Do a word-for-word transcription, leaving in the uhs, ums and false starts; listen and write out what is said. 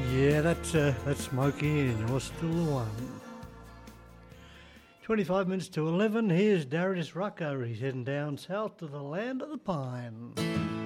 Yeah, that's, uh, that's Smokey, and you're still the one. twenty-five minutes to eleven, here's Darius Rucker. He's heading down south to the land of the pine.